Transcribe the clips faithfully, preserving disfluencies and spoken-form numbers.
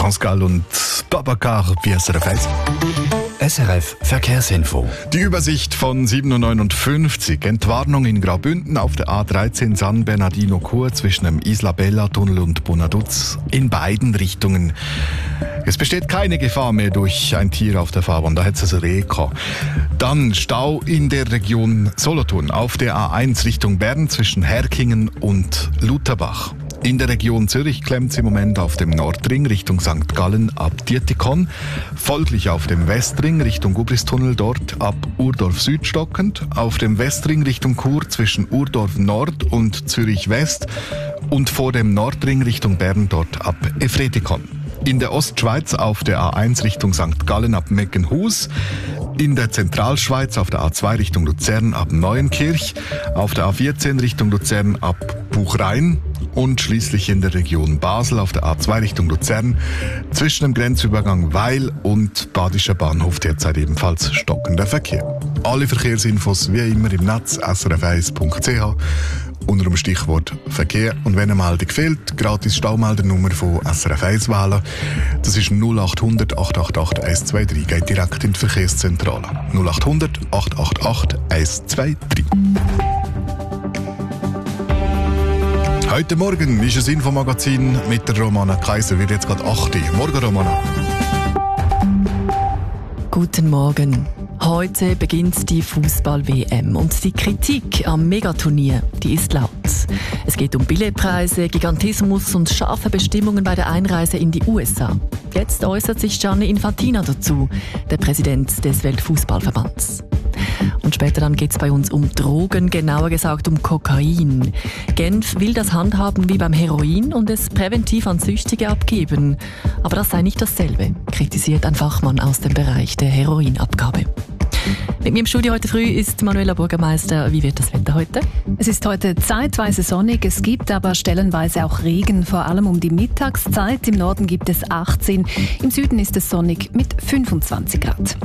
France Gall und Babacar bei S R F eins. S R F Verkehrsinfo. Die Übersicht von sieben Uhr neunundfünfzig. Entwarnung in Graubünden auf der A dreizehn San Bernardino Chur zwischen dem Isla Bella Tunnel und Bonaduz in beiden Richtungen. Es besteht keine Gefahr mehr durch ein Tier auf der Fahrbahn, da hätte es ein Reh gehabt. Dann Stau in der Region Solothurn auf der A eins Richtung Bern zwischen Herkingen und Lutherbach. In der Region Zürich klemmt es im Moment auf dem Nordring Richtung Sankt Gallen ab Dietikon. Folglich auf dem Westring Richtung Gubristunnel dort ab Urdorf Süd stockend. Auf dem Westring Richtung Chur zwischen Urdorf Nord und Zürich West. Und vor dem Nordring Richtung Bern dort ab Efretikon. In der Ostschweiz auf der A eins Richtung Sankt Gallen ab Meckenhus. In der Zentralschweiz auf der A zwei Richtung Luzern ab Neuenkirch. Auf der A vierzehn Richtung Luzern ab Buchrein. Und schließlich in der Region Basel auf der A zwei Richtung Luzern zwischen dem Grenzübergang Weil und Badischer Bahnhof derzeit ebenfalls stockender Verkehr. Alle Verkehrsinfos wie immer im Netz s r f eins punkt c h unter dem Stichwort Verkehr. Und wenn eine Meldung fehlt, gratis Staumeldernummer von S R F eins wählen. Das ist null acht hundert acht acht acht eins zwei drei. Geht direkt in die Verkehrszentrale. null acht hundert acht acht acht eins zwei drei. Heute Morgen ist ein Infomagazin mit der Romana Kaiser. Wird jetzt gerade acht Uhr. Morgen, Romana. Guten Morgen. Heute beginnt die Fußball-W M und die Kritik am Megaturnier, die ist laut. Es geht um Billetpreise, Gigantismus und scharfe Bestimmungen bei der Einreise in die U S A. Jetzt äußert sich Gianni Infantino dazu, der Präsident des Weltfußballverbands. Und später dann geht es bei uns um Drogen, genauer gesagt um Kokain. Genf will das handhaben wie beim Heroin und es präventiv an Süchtige abgeben. Aber das sei nicht dasselbe, kritisiert ein Fachmann aus dem Bereich der Heroinabgabe. Mit mir im Studio heute früh ist Manuela Bürgermeister. Wie wird das Wetter heute? Es ist heute zeitweise sonnig, es gibt aber stellenweise auch Regen, vor allem um die Mittagszeit. Im Norden gibt es achtzehn, im Süden ist es sonnig mit fünfundzwanzig Grad.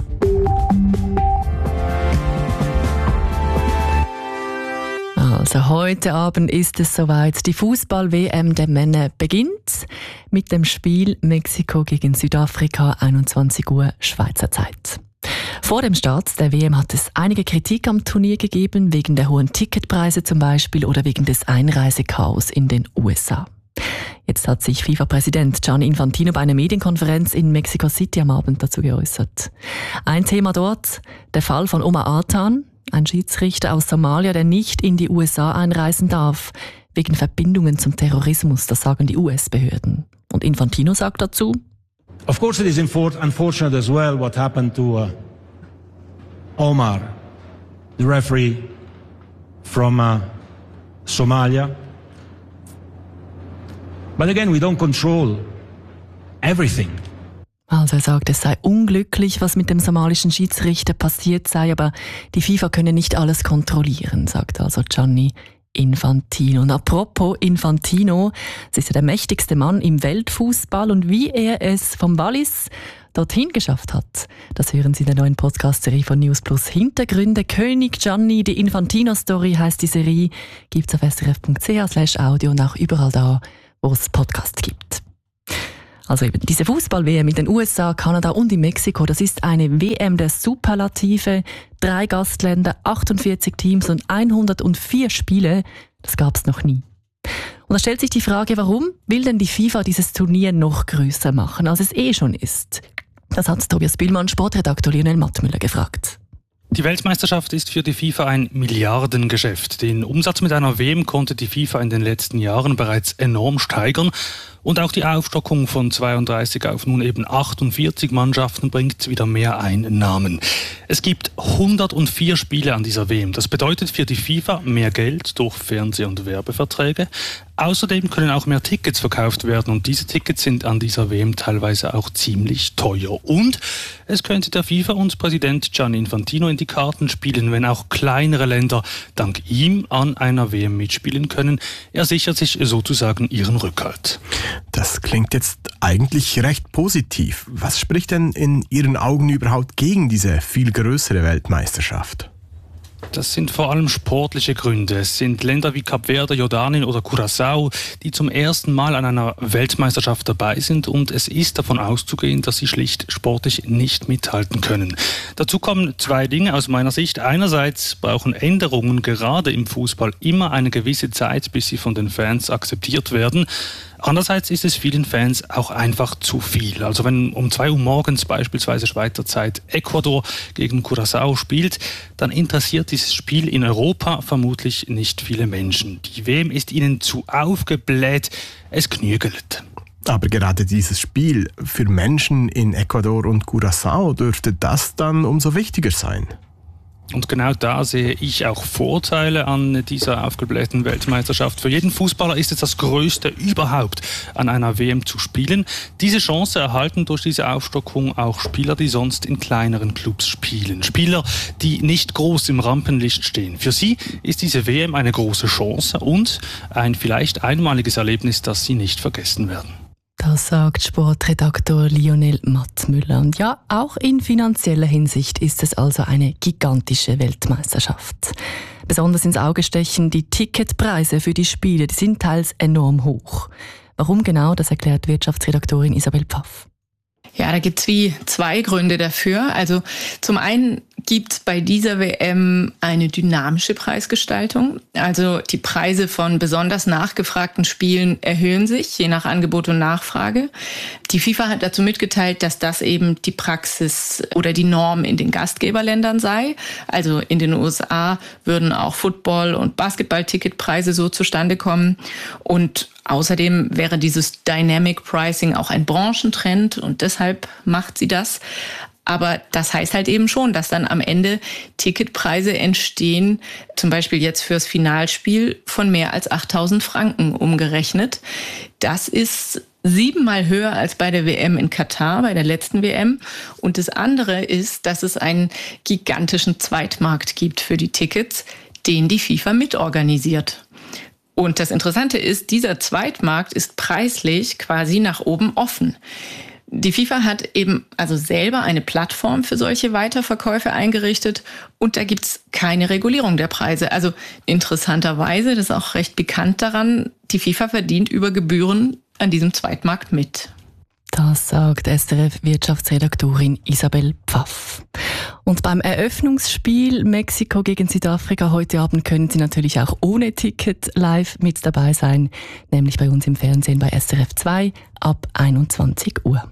Also heute Abend ist es soweit. Die Fußball-W M der Männer beginnt mit dem Spiel Mexiko gegen Südafrika, einundzwanzig Uhr Schweizer Zeit. Vor dem Start der W M hat es einige Kritik am Turnier gegeben, wegen der hohen Ticketpreise zum Beispiel oder wegen des Einreisechaos in den U S A. Jetzt hat sich FIFA-Präsident Gianni Infantino bei einer Medienkonferenz in Mexico City am Abend dazu geäußert. Ein Thema dort, der Fall von Omar Artan, ein Schiedsrichter aus Somalia, der nicht in die U S A einreisen darf, wegen Verbindungen zum Terrorismus, das sagen die U S-Behörden. Und Infantino sagt dazu: Of course it is unfortunate as well what happened to uh, Omar, the referee from uh, Somalia. But again, we don't control everything. Also er sagt, es sei unglücklich, was mit dem somalischen Schiedsrichter passiert sei, aber die FIFA könne nicht alles kontrollieren, sagt also Gianni Infantino. Und apropos Infantino, es ist ja der mächtigste Mann im Weltfußball und wie er es vom Wallis dorthin geschafft hat, das hören Sie in der neuen Podcast-Serie von News Plus. Hintergründe, König Gianni, die Infantino-Story heisst die Serie, gibt es auf s r f punkt c h slash audio und auch überall da, wo es Podcasts gibt. Also eben diese Fußball-W M in den U S A, Kanada und in Mexiko, das ist eine W M der Superlative. Drei Gastländer, achtundvierzig Teams und hundertvier Spiele. Das gab es noch nie. Und da stellt sich die Frage, warum will denn die FIFA dieses Turnier noch größer machen, als es eh schon ist? Das hat Tobias Bühlmann, Sportredakteur Lionel Mattmüller, gefragt. Die Weltmeisterschaft ist für die FIFA ein Milliardengeschäft. Den Umsatz mit einer W M konnte die FIFA in den letzten Jahren bereits enorm steigern. Und auch die Aufstockung von zweiunddreißig auf nun eben achtundvierzig Mannschaften bringt wieder mehr Einnahmen. Es gibt hundertvier Spiele an dieser W M. Das bedeutet für die FIFA mehr Geld durch Fernseh- und Werbeverträge. Außerdem können auch mehr Tickets verkauft werden und diese Tickets sind an dieser W M teilweise auch ziemlich teuer. Und es könnte der FIFA und Präsident Gianni Infantino in die Karten spielen, wenn auch kleinere Länder dank ihm an einer W M mitspielen können. Er sichert sich sozusagen ihren Rückhalt. Das klingt jetzt eigentlich recht positiv. Was spricht denn in Ihren Augen überhaupt gegen diese viel größere Weltmeisterschaft? Das sind vor allem sportliche Gründe. Es sind Länder wie Kap Verde, Jordanien oder Curaçao, die zum ersten Mal an einer Weltmeisterschaft dabei sind, und es ist davon auszugehen, dass sie schlicht sportlich nicht mithalten können. Dazu kommen zwei Dinge aus meiner Sicht. Einerseits brauchen Änderungen gerade im Fußball immer eine gewisse Zeit, bis sie von den Fans akzeptiert werden. Andererseits ist es vielen Fans auch einfach zu viel. Also wenn um zwei Uhr morgens beispielsweise Schweizer Zeit Ecuador gegen Curaçao spielt, dann interessiert dieses Spiel in Europa vermutlich nicht viele Menschen. Die W M ist ihnen zu aufgebläht, es knügelt. Aber gerade dieses Spiel für Menschen in Ecuador und Curaçao dürfte das dann umso wichtiger sein. Und genau da sehe ich auch Vorteile an dieser aufgeblähten Weltmeisterschaft. Für jeden Fußballer ist es das Größte überhaupt, an einer W M zu spielen. Diese Chance erhalten durch diese Aufstockung auch Spieler, die sonst in kleineren Clubs spielen. Spieler, die nicht groß im Rampenlicht stehen. Für sie ist diese W M eine große Chance und ein vielleicht einmaliges Erlebnis, das sie nicht vergessen werden. Das sagt Sportredaktor Lionel Matzmüller. Und ja, auch in finanzieller Hinsicht ist es also eine gigantische Weltmeisterschaft. Besonders ins Auge stechen die Ticketpreise für die Spiele. Die sind teils enorm hoch. Warum genau, das erklärt Wirtschaftsredaktorin Isabel Pfaff. Ja, da gibt's wie zwei Gründe dafür. Also zum einen gibt es bei dieser W M eine dynamische Preisgestaltung. Also die Preise von besonders nachgefragten Spielen erhöhen sich, je nach Angebot und Nachfrage. Die FIFA hat dazu mitgeteilt, dass das eben die Praxis oder die Norm in den Gastgeberländern sei. Also in den U S A würden auch Football- und Basketball-Ticketpreise so zustande kommen. Und außerdem wäre dieses Dynamic Pricing auch ein Branchentrend und deshalb macht sie das. Aber das heißt halt eben schon, dass dann am Ende Ticketpreise entstehen, zum Beispiel jetzt fürs Finalspiel von mehr als achttausend Franken umgerechnet. Das ist siebenmal höher als bei der W M in Katar, bei der letzten W M. Und das andere ist, dass es einen gigantischen Zweitmarkt gibt für die Tickets, den die FIFA mitorganisiert. Und das Interessante ist, dieser Zweitmarkt ist preislich quasi nach oben offen. Die FIFA hat eben also selber eine Plattform für solche Weiterverkäufe eingerichtet und da gibt's keine Regulierung der Preise. Also interessanterweise, das ist auch recht bekannt daran, die FIFA verdient über Gebühren an diesem Zweitmarkt mit. Das sagt S R F-Wirtschaftsredaktorin Isabel Pfaff. Und beim Eröffnungsspiel Mexiko gegen Südafrika heute Abend können Sie natürlich auch ohne Ticket live mit dabei sein, nämlich bei uns im Fernsehen bei S R F zwei ab einundzwanzig Uhr.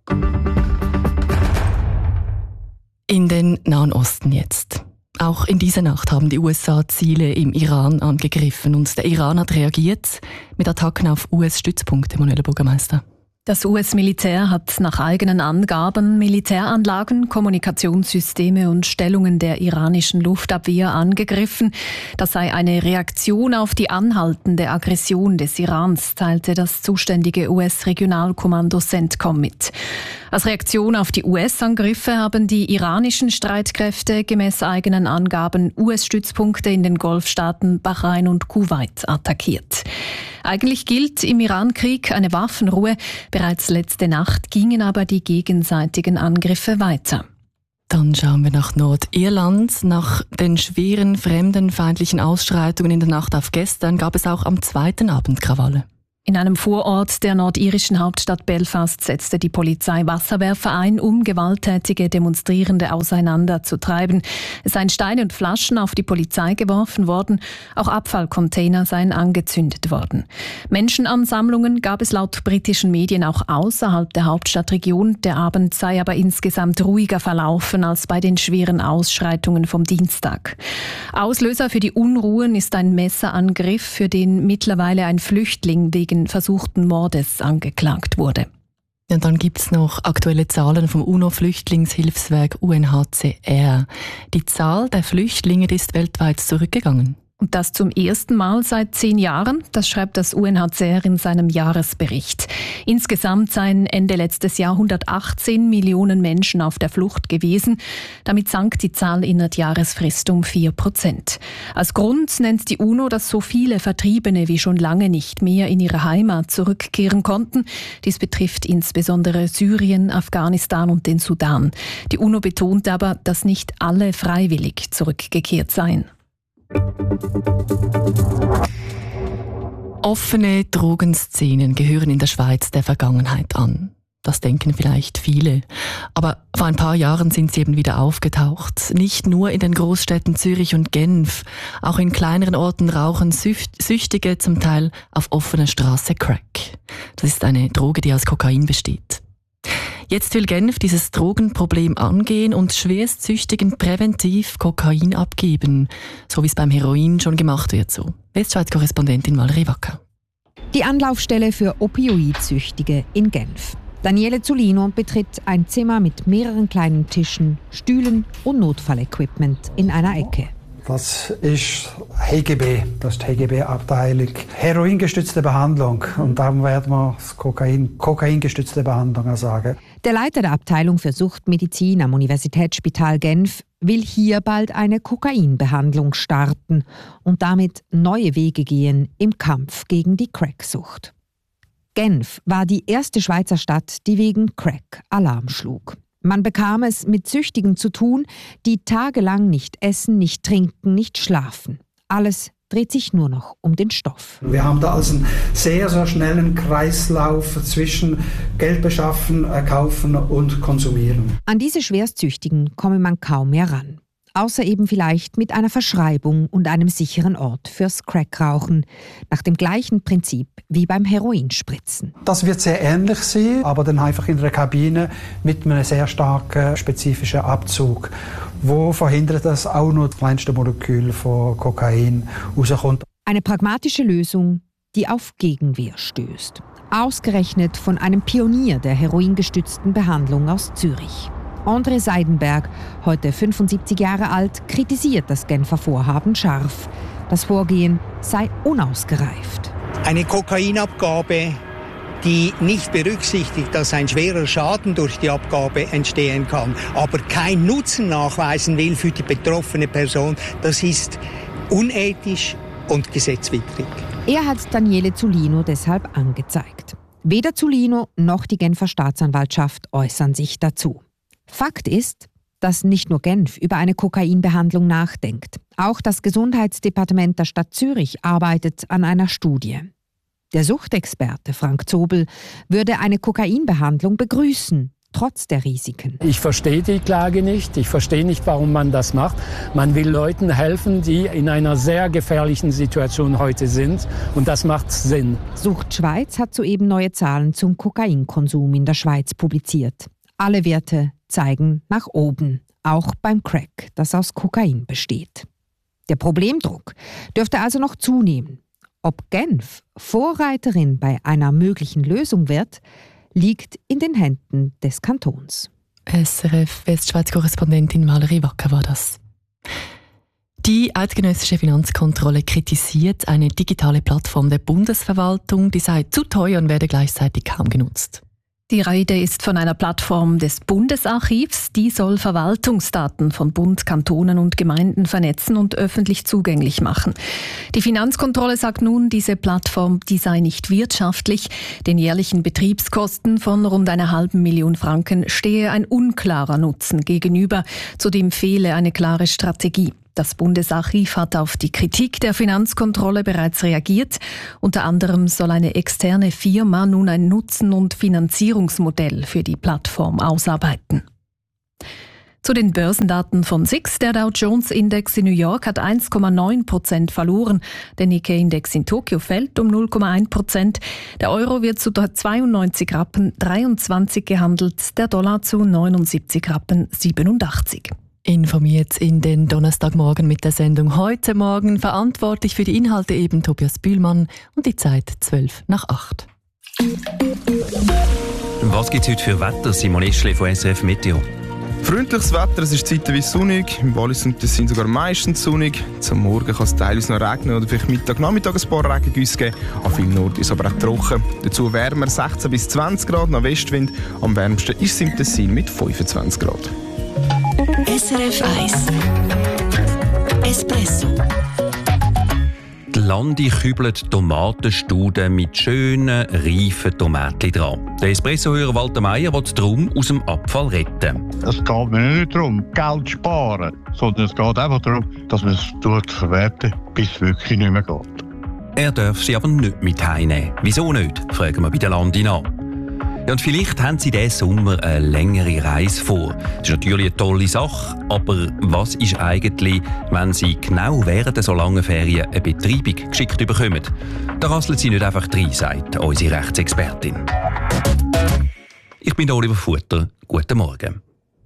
In den Nahen Osten jetzt. Auch in dieser Nacht haben die U S A Ziele im Iran angegriffen und der Iran hat reagiert mit Attacken auf U S-Stützpunkte, Manuela Bürgermeister. Das U S-Militär hat nach eigenen Angaben Militäranlagen, Kommunikationssysteme und Stellungen der iranischen Luftabwehr angegriffen. Das sei eine Reaktion auf die anhaltende Aggression des Irans, teilte das zuständige U S-Regionalkommando CENTCOM mit. Als Reaktion auf die U S-Angriffe haben die iranischen Streitkräfte gemäß eigenen Angaben U S-Stützpunkte in den Golfstaaten Bahrain und Kuwait attackiert. Eigentlich gilt im Iran-Krieg eine Waffenruhe. Bereits letzte Nacht gingen aber die gegenseitigen Angriffe weiter. Dann schauen wir nach Nordirland. Nach den schweren fremdenfeindlichen Ausschreitungen in der Nacht auf gestern gab es auch am zweiten Abend Krawalle. In einem Vorort der nordirischen Hauptstadt Belfast setzte die Polizei Wasserwerfer ein, um gewalttätige Demonstrierende auseinanderzutreiben. Es seien Steine und Flaschen auf die Polizei geworfen worden, auch Abfallcontainer seien angezündet worden. Menschenansammlungen gab es laut britischen Medien auch außerhalb der Hauptstadtregion. Der Abend sei aber insgesamt ruhiger verlaufen als bei den schweren Ausschreitungen vom Dienstag. Auslöser für die Unruhen ist ein Messerangriff, für den mittlerweile ein Flüchtling wegen versuchten Mordes angeklagt wurde. Ja, dann gibt es noch aktuelle Zahlen vom UNO-Flüchtlingshilfswerk U N H C R. Die Zahl der Flüchtlinge ist weltweit zurückgegangen. Und das zum ersten Mal seit zehn Jahren, das schreibt das U N H C R in seinem Jahresbericht. Insgesamt seien Ende letztes Jahr hundertachtzehn Millionen Menschen auf der Flucht gewesen. Damit sank die Zahl in der Jahresfrist um vier Prozent. Als Grund nennt die UNO, dass so viele Vertriebene wie schon lange nicht mehr in ihre Heimat zurückkehren konnten. Dies betrifft insbesondere Syrien, Afghanistan und den Sudan. Die UNO betont aber, dass nicht alle freiwillig zurückgekehrt seien. Offene Drogenszenen gehören in der Schweiz der Vergangenheit an. Das denken vielleicht viele. Aber vor ein paar Jahren sind sie eben wieder aufgetaucht. Nicht nur in den Großstädten Zürich und Genf. Auch in kleineren Orten rauchen Süchtige zum Teil auf offener Straße Crack. Das ist eine Droge, die aus Kokain besteht. Jetzt will Genf dieses Drogenproblem angehen und Schwerstsüchtigen präventiv Kokain abgeben. So wie es beim Heroin schon gemacht wird. So. Westschweiz-Korrespondentin Valerie Wacker. Die Anlaufstelle für Opioidsüchtige in Genf. Daniele Zulino betritt ein Zimmer mit mehreren kleinen Tischen, Stühlen und Notfallequipment in einer Ecke. Das ist H G B, das ist die H G B-Abteilung. Heroingestützte Behandlung. Und darum werden wir das Kokain, kokaingestützte Behandlung sagen. Der Leiter der Abteilung für Suchtmedizin am Universitätsspital Genf will hier bald eine Kokainbehandlung starten und damit neue Wege gehen im Kampf gegen die Cracksucht. Genf war die erste Schweizer Stadt, die wegen Crack Alarm schlug. Man bekam es mit Süchtigen zu tun, die tagelang nicht essen, nicht trinken, nicht schlafen. Alles dreht sich nur noch um den Stoff. Wir haben da also einen sehr, sehr schnellen Kreislauf zwischen Geld beschaffen, kaufen und konsumieren. An diese Schwerstsüchtigen komme man kaum mehr ran. Außer eben vielleicht mit einer Verschreibung und einem sicheren Ort fürs Crackrauchen. Nach dem gleichen Prinzip wie beim Heroinspritzen. Das wird sehr ähnlich sein, aber dann einfach in einer Kabine mit einem sehr starken spezifischen Abzug, wo verhindert, dass auch nur das kleinste Molekül von Kokain rauskommt. Eine pragmatische Lösung, die auf Gegenwehr stößt. Ausgerechnet von einem Pionier der heroingestützten Behandlung aus Zürich. André Seidenberg, heute fünfundsiebzig Jahre alt, kritisiert das Genfer Vorhaben scharf. Das Vorgehen sei unausgereift. Eine Kokainabgabe, die nicht berücksichtigt, dass ein schwerer Schaden durch die Abgabe entstehen kann, aber keinen Nutzen nachweisen will für die betroffene Person, das ist unethisch und gesetzwidrig. Er hat Daniele Zulino deshalb angezeigt. Weder Zulino noch die Genfer Staatsanwaltschaft äußern sich dazu. Fakt ist, dass nicht nur Genf über eine Kokainbehandlung nachdenkt. Auch das Gesundheitsdepartement der Stadt Zürich arbeitet an einer Studie. Der Suchtexperte Frank Zobel würde eine Kokainbehandlung begrüßen, trotz der Risiken. Ich verstehe die Klage nicht. Ich verstehe nicht, warum man das macht. Man will Leuten helfen, die in einer sehr gefährlichen Situation heute sind. Und das macht Sinn. Sucht Schweiz hat soeben neue Zahlen zum Kokainkonsum in der Schweiz publiziert. Alle Werte zeigen nach oben, auch beim Crack, das aus Kokain besteht. Der Problemdruck dürfte also noch zunehmen. Ob Genf Vorreiterin bei einer möglichen Lösung wird, liegt in den Händen des Kantons. S R F-Westschweiz-Korrespondentin Valerie Wacker war das. Die eidgenössische Finanzkontrolle kritisiert eine digitale Plattform der Bundesverwaltung, die sei zu teuer und werde gleichzeitig kaum genutzt. Die Rede ist von einer Plattform des Bundesarchivs, die soll Verwaltungsdaten von Bund, Kantonen und Gemeinden vernetzen und öffentlich zugänglich machen. Die Finanzkontrolle sagt nun, diese Plattform, die sei nicht wirtschaftlich. Den jährlichen Betriebskosten von rund einer halben Million Franken stehe ein unklarer Nutzen gegenüber. Zudem fehle eine klare Strategie. Das Bundesarchiv hat auf die Kritik der Finanzkontrolle bereits reagiert. Unter anderem soll eine externe Firma nun ein Nutzen- und Finanzierungsmodell für die Plattform ausarbeiten. Zu den Börsendaten von S I X. Der Dow Jones Index in New York hat eins Komma neun Prozent verloren. Der Nikkei-Index in Tokio fällt um null Komma eins Prozent. Der Euro wird zu zweiundneunzig Rappen dreiundzwanzig gehandelt, der Dollar zu neunundsiebzig Rappen siebenundachtzig. Informiert in den Donnerstagmorgen mit der Sendung «Heute Morgen». Verantwortlich für die Inhalte eben Tobias Bühlmann und die Zeit zwölf nach acht. Was gibt es heute für Wetter? Simon Eschle von S R F Meteo. Freundliches Wetter, es ist zeitweise sonnig. Im Wallis und Tessin sogar meistens sonnig. Zum Morgen kann es teilweise noch regnen oder vielleicht Mittag, Nachmittag ein paar Regengüsse geben. An vielen Orten ist es aber auch trocken. Dazu wärmer sechzehn bis zwanzig Grad nach Westwind. Am wärmsten ist es im Tessin mit fünfundzwanzig Grad. S R F eins Espresso. Die Landi kübelt Tomatenstuden mit schönen, reifen Tomaten dran. Der Espresso-Hörer Walter Meier will darum aus dem Abfall retten. Es geht mir nicht darum, Geld zu sparen, sondern es geht einfach darum, dass man es verwerten, bis es wirklich nicht mehr geht. Er darf sie aber nicht mit heimnehmen. Wieso nicht? Fragen wir bei der Landi nach. Ja, und vielleicht haben Sie diesen Sommer eine längere Reise vor. Das ist natürlich eine tolle Sache, aber was ist eigentlich, wenn Sie genau während so langen Ferien eine Betreibung geschickt bekommen? Da rasseln Sie nicht einfach rein, sagt unsere Rechtsexpertin. Ich bin Oliver Futter. Guten Morgen.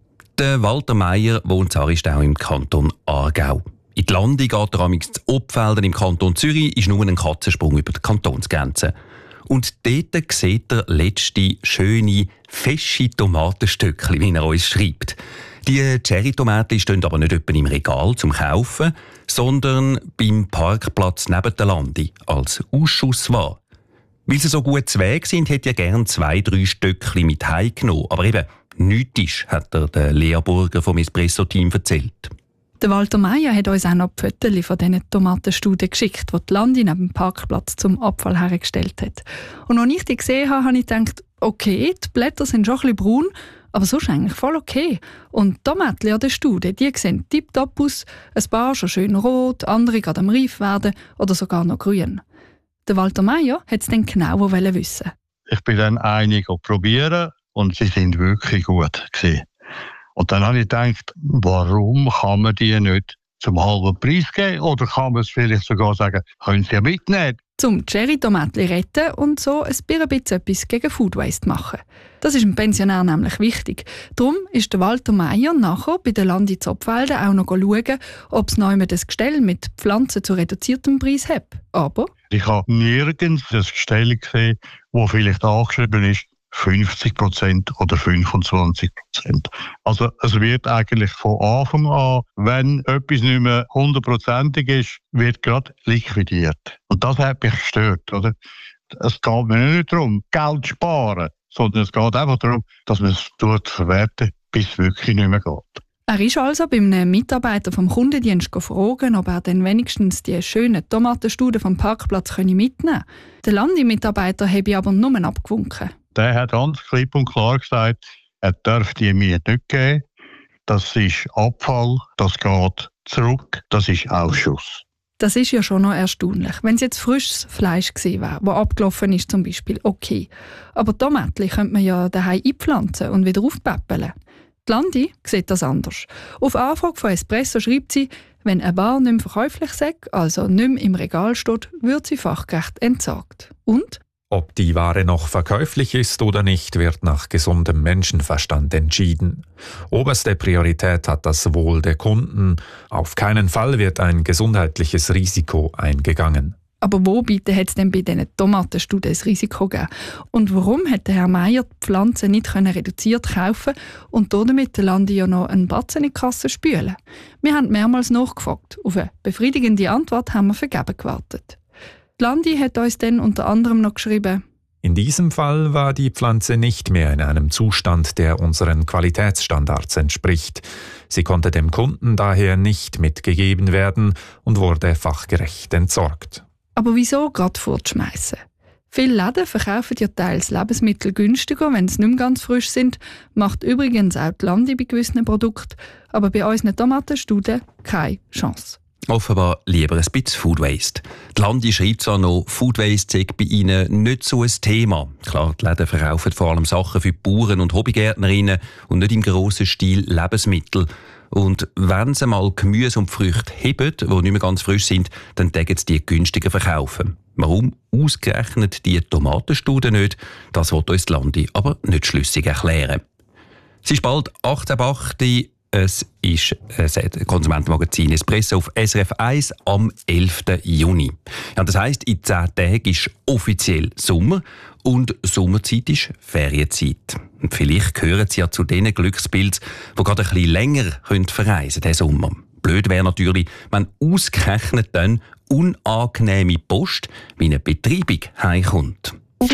Der Walter Meier wohnt in Aristau im Kanton Aargau. In die Landi geht er amigs zu Obfelden im Kanton Zürich, ist nur ein Katzensprung über die Kantonsgrenze. Und dort sieht er letzte schöne, fesche Tomatenstückchen, wie er uns schreibt. Die Cherry-Tomaten stehen aber nicht etwa im Regal zum Kaufen, sondern beim Parkplatz neben der Landi als Ausschussware. Weil sie so gut zu Weg sind, hätte er gerne zwei, drei Stückchen mit heimgenommen. Aber eben, nichts ist, hat er der Lea Burger vom Espresso-Team erzählt. Der Walter Meier hat uns auch noch die Fotos von diesen Tomatenstuden geschickt, die die Landi neben dem Parkplatz zum Abfall hergestellt hat. Und als ich die gesehen habe, habe ich gedacht, okay, die Blätter sind schon ein bisschen braun, aber sonst eigentlich voll okay. Und die Tomaten an der Stude, die sehen tipptopp aus, ein paar schon schön rot, andere gerade am reif werden oder sogar noch grün. Der Walter Meier wollte es dann genauer wissen. Ich bin dann einige probieren und sie sind wirklich gut gewesen. Und dann habe ich gedacht, warum kann man die nicht zum halben Preis geben? Oder kann man es vielleicht sogar sagen, können Sie ja mitnehmen? Zum Cherry-Tomaten retten und so ein bisschen etwas gegen Food Waste machen. Das ist dem Pensionär nämlich wichtig. Darum ist der Walter Meier nachher bei der Landi Zopfelden auch noch schauen, ob es noch jemand ein Gestell mit Pflanzen zu reduziertem Preis hat. Aber ich habe nirgends ein Gestell gesehen, wo vielleicht angeschrieben ist, fünfzig Prozent oder fünfundzwanzig Prozent. Also es wird eigentlich von Anfang an, wenn etwas nicht mehr hundertprozentig ist, wird gerade liquidiert. Und das hat mich gestört. Oder? Es geht mir nicht darum, Geld zu sparen, sondern es geht einfach darum, dass man es verwerten, bis es wirklich nicht mehr geht. Er ist also bei einem Mitarbeiter vom Kundendienst gefragt, ob er dann wenigstens die schönen Tomatenstuden vom Parkplatz mitnehmen könne. Der Landi-Mitarbeiter habe aber nur abgewunken. Der hat ganz klipp und klar gesagt, er darf die mir nicht geben. Das ist Abfall, das geht zurück, das ist Ausschuss. Das ist ja schon noch erstaunlich. Wenn es jetzt frisches Fleisch gewesen wäre, das abgelaufen ist zum Beispiel, okay. Aber Tomaten könnte man ja daheim einpflanzen und wieder aufpäppeln. Die Landi sieht das anders. Auf Anfrage von Espresso schreibt sie, wenn eine Ware nicht mehr verkäuflich sei, also nicht mehr im Regal steht, wird sie fachgerecht entsorgt. Und? Ob die Ware noch verkäuflich ist oder nicht, wird nach gesundem Menschenverstand entschieden. Oberste Priorität hat das Wohl der Kunden. Auf keinen Fall wird ein gesundheitliches Risiko eingegangen. Aber wo bitte hat es denn bei diesen Tomatenstuden ein Risiko gegeben? Und warum hätte Herr Meier die Pflanzen nicht reduziert kaufen und damit der Landi ja noch einen Batzen in die Kasse spülen? Wir haben mehrmals nachgefragt. Auf eine befriedigende Antwort haben wir vergebens gewartet. Die Landi hat uns dann unter anderem noch geschrieben: In diesem Fall war die Pflanze nicht mehr in einem Zustand, der unseren Qualitätsstandards entspricht. Sie konnte dem Kunden daher nicht mitgegeben werden und wurde fachgerecht entsorgt. Aber wieso gerade fortschmeißen? Viele Läden verkaufen ja teils Lebensmittel günstiger, wenn sie nicht mehr ganz frisch sind, macht übrigens auch die Landi bei gewissen Produkten, aber bei unseren Tomatenstuden keine Chance. Offenbar lieber ein bisschen Food Waste. Die Landi schreibt zwar noch, Food Waste sei bei ihnen nicht so ein Thema. Klar, die Läden verkaufen vor allem Sachen für Bauern und Hobbygärtnerinnen und nicht im grossen Stil Lebensmittel. Und wenn sie mal Gemüse und Früchte heben, die nicht mehr ganz frisch sind, dann tägen sie die günstiger verkaufen. Warum ausgerechnet die Tomatenstuden nicht, das will uns die Landi aber nicht schlüssig erklären. Es ist bald acht Uhr acht. Es ist das Konsumentenmagazin Espresso auf S R F eins am elften Juni. Ja, das heisst, in zehn Tagen ist offiziell Sommer und Sommerzeit ist Ferienzeit. Und vielleicht gehören Sie ja zu den Glückspilzen, die gerade ein bisschen länger verreisen können, diesen Sommer. Blöd wäre natürlich, wenn ausgerechnet dann unangenehme Post wie eine Betreibung heimkommt.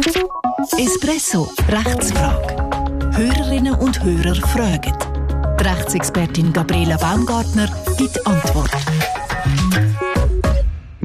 Espresso Rechtsfrage. Hörerinnen und Hörer fragen. Die Rechtsexpertin Gabriela Baumgartner gibt Antwort. Ja,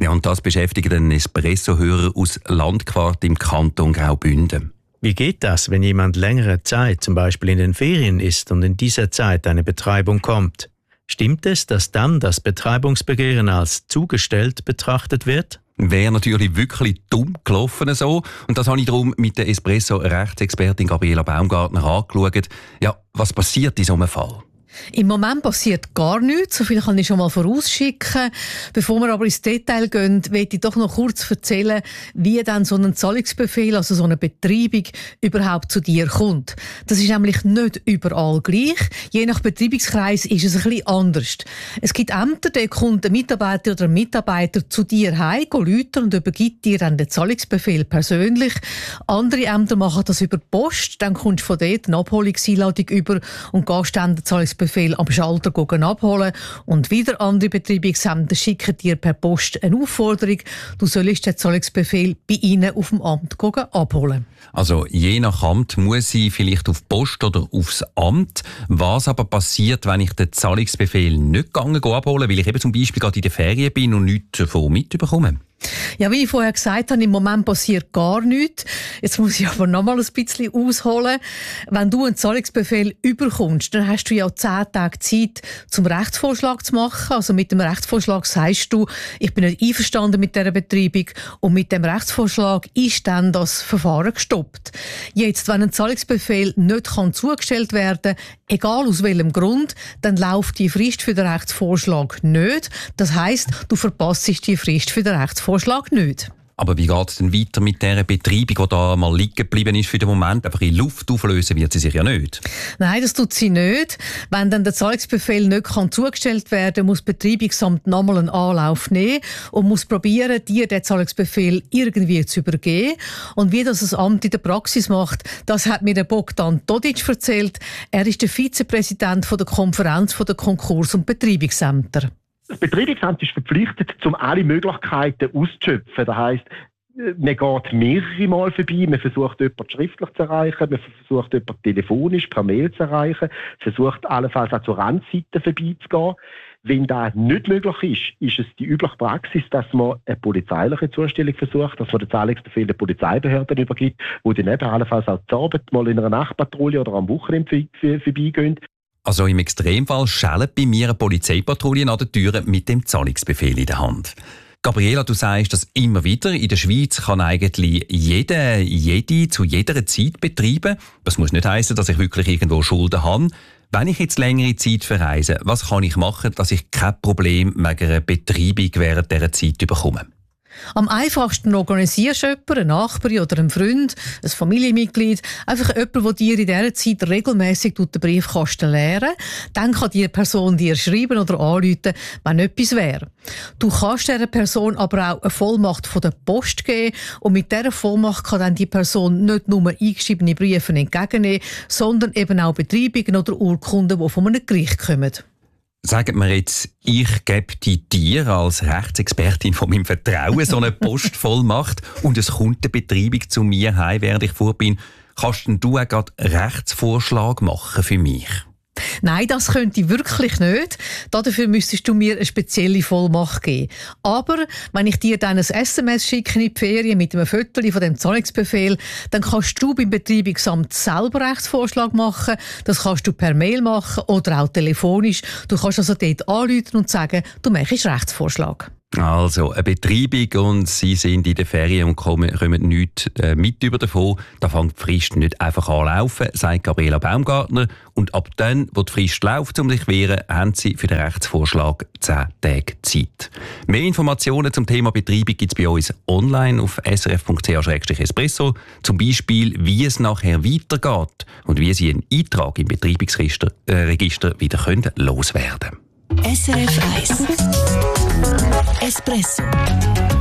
Ja, und das beschäftigt einen Espresso-Hörer aus Landquart im Kanton Graubünden. Wie geht das, wenn jemand längere Zeit, zum Beispiel in den Ferien ist und in dieser Zeit eine Betreibung kommt? Stimmt es, dass dann das Betreibungsbegehren als zugestellt betrachtet wird? Wäre natürlich wirklich dumm gelaufen so. Und das habe ich darum mit der Espresso-Rechtsexpertin Gabriela Baumgartner angeschaut. Ja, was passiert in so einem Fall? Im Moment passiert gar nichts, so viel kann ich schon mal vorausschicken. Bevor wir aber ins Detail gehen, möchte ich doch noch kurz erzählen, wie dann so ein Zahlungsbefehl, also so eine Betreibung, überhaupt zu dir kommt. Das ist nämlich nicht überall gleich. Je nach Betreibungskreis ist es ein bisschen anders. Es gibt Ämter, da kommt ein Mitarbeiter oder ein Mitarbeiter zu dir heim, läuten und übergibt dir dann den Zahlungsbefehl persönlich. Andere Ämter machen das über die Post, dann kommst du von dort eine Abholungseinladung über und gehst dann den Zahlungsbefehl am Schalter abholen. Und wieder andere Betreibungsämter schicken dir per Post eine Aufforderung, du sollst den Zahlungsbefehl bei ihnen auf dem Amt abholen. Also je nach Amt muss ich vielleicht auf die Post oder aufs Amt. Was aber passiert, wenn ich den Zahlungsbefehl nicht gegangen abholen, weil ich eben zum Beispiel gerade in der Ferien bin und nichts davon mitbekomme? Ja, wie ich vorher gesagt habe, im Moment passiert gar nichts. Jetzt muss ich aber noch mal ein bisschen ausholen. Wenn du einen Zahlungsbefehl überkommst, dann hast du ja zehn Tage Zeit, zum Rechtsvorschlag zu machen. Also mit dem Rechtsvorschlag sagst du, ich bin nicht einverstanden mit dieser Betreibung und mit dem Rechtsvorschlag ist dann das Verfahren gestoppt. Jetzt, wenn ein Zahlungsbefehl nicht kann zugestellt werden, egal aus welchem Grund, dann läuft die Frist für den Rechtsvorschlag nicht. Das heisst, du verpasst die Frist für den Rechtsvorschlag nicht. Aber wie geht es denn weiter mit dieser Betreibung, die da mal liegen geblieben ist für den Moment? Einfach in Luft auflösen wird sie sich ja nicht. Nein, das tut sie nicht. Wenn dann der Zahlungsbefehl nicht kann zugestellt werden kann, muss das Betreibungsamt nochmal einen Anlauf nehmen und muss probieren, dir den Zahlungsbefehl irgendwie zu übergeben. Und wie das das Amt in der Praxis macht, das hat mir der Bogdan Todic erzählt. Er ist der Vizepräsident von der Konferenz der Konkurs- und Betreibungsämter. Das Betreibungsamt ist verpflichtet, um alle Möglichkeiten auszuschöpfen. Das heisst, man geht mehrere Mal vorbei, man versucht jemanden schriftlich zu erreichen, man versucht jemanden telefonisch per Mail zu erreichen, versucht allenfalls auch zur Randseite vorbeizugehen. Wenn das nicht möglich ist, ist es die übliche Praxis, dass man eine polizeiliche Zustellung versucht, dass man den Zahlungsbefehl der Polizeibehörden übergibt, wo dann eben allenfalls auch zur Arbeit mal in einer Nachtpatrouille oder am Wochenende vorbeigehen. Also im Extremfall schellt bei mir eine Polizeipatrouille an der Tür mit dem Zahlungsbefehl in der Hand. Gabriela, du sagst das immer wieder. In der Schweiz kann eigentlich jeder, jede zu jeder Zeit betreiben. Das muss nicht heissen, dass ich wirklich irgendwo Schulden habe. Wenn ich jetzt längere Zeit verreise, was kann ich machen, dass ich kein Problem wegen einer Betreibung während dieser Zeit bekomme? Am einfachsten organisierst du jemanden, einen Nachbar oder einen Freund, ein Familienmitglied, einfach jemanden, der dir in dieser Zeit regelmässig den Briefkasten leeren. Dann kann die Person dir schreiben oder anrufen, wenn etwas wäre. Du kannst dieser Person aber auch eine Vollmacht von der Post geben und mit dieser Vollmacht kann dann die Person nicht nur eingeschriebene Briefe entgegennehmen, sondern eben auch Betreibungen oder Urkunden, die von einem Gericht kommen. Sagen wir jetzt, ich gebe die dir als Rechtsexpertin von meinem Vertrauen so eine Postvollmacht und es kommt eine Betreibung zu mir heim, während ich vor bin. Kannst denn du auch gerade Rechtsvorschlag machen für mich? Nein, das könnte ich wirklich nicht. Dafür müsstest du mir eine spezielle Vollmacht geben. Aber wenn ich dir dann ein S M S schicke in die Ferien mit einem Foto von dem Zahlungsbefehl, dann kannst du beim Betreibungsamt selber Rechtsvorschlag machen. Das kannst du per Mail machen oder auch telefonisch. Du kannst also dort anrufen und sagen, du machst Rechtsvorschlag. Also, eine Betreibung und Sie sind in der Ferien und kommen, kommen nichts äh, mit über davon. Da fängt die Frist nicht einfach an laufen, sagt Gabriela Baumgartner. Und ab dann, wo die Frist läuft, um sich zu wehren, haben Sie für den Rechtsvorschlag zehn Tage Zeit. Mehr Informationen zum Thema Betreibung gibt es bei uns online auf s r f punkt c h slash espresso. Zum Beispiel, wie es nachher weitergeht und wie Sie einen Eintrag im Betreibungsregister äh, Register wieder können loswerden können. S R F eins Espresso.